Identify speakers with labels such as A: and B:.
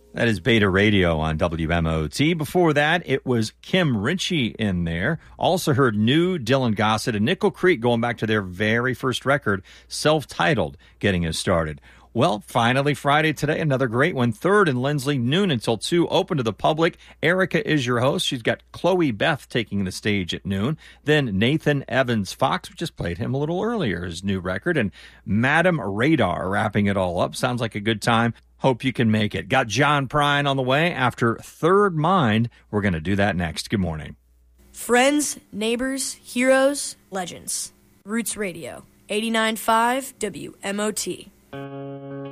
A: That is Beta Radio on WMOT. Before that, it was Kim Ritchie in there. Also heard new Dylan Gossett and Nickel Creek going back to their very first record, self-titled, getting us started. Well, finally Friday today, another great one. 3rd and Lindsley, noon until 2, open to the public. Erica is your host. She's got Chloe Beth taking the stage at noon. Then Nathan Evans Fox, we just played him a little earlier, his new record. And Madam Radar wrapping it all up. Sounds like a good time. Hope you can make it. Got John Prine on the way after Third Mind. We're going to do that next. Good morning.
B: Friends, neighbors, heroes, legends. Roots Radio, 89.5 WMOT.